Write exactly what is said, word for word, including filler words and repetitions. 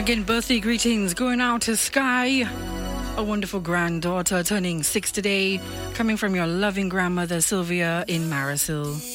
Again, birthday greetings going out to Sky, a wonderful granddaughter turning six today, coming from your loving grandmother Sylvia in Marisil.